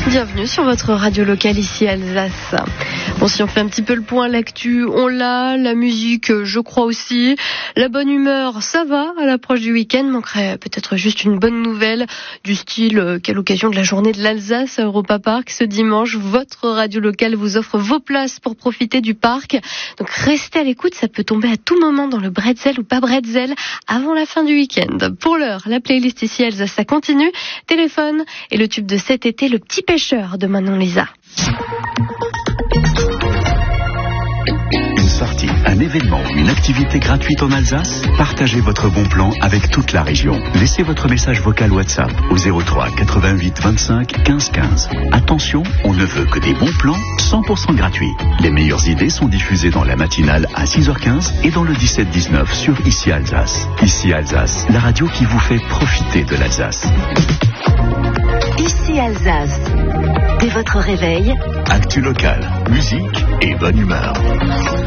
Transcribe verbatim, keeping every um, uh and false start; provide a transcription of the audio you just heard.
Bienvenue sur votre radio locale ici Alsace. Bon, si on fait un petit peu le point, l'actu, on l'a, la musique, je crois aussi. La bonne humeur, ça va à l'approche du week-end. Manquerait peut-être juste une bonne nouvelle du style euh, qu'à l'occasion de la journée de l'Alsace à Europa Park ce dimanche, votre radio locale vous offre vos places pour profiter du parc. Donc restez à l'écoute, ça peut tomber à tout moment dans le bretzel ou pas bretzel avant la fin du week-end. Pour l'heure, la playlist ici Alsace, ça continue. Téléphone et le tube de cet été, Le Petit Pêcheur de Manon Lisa. Une sortie, un événement ou une activité gratuite en Alsace? Partagez votre bon plan avec toute la région. Laissez votre message vocal WhatsApp au zéro trois quatre-vingt-huit vingt-cinq quinze quinze. Attention, on ne veut que des bons plans cent pour cent gratuits. Les meilleures idées sont diffusées dans la matinale à six heures quinze et dans le dix-sept dix-neuf sur Ici Alsace. Ici Alsace, la radio qui vous fait profiter de l'Alsace. Ici Alsace. Dès votre réveil, actu locale, musique et bonne humeur.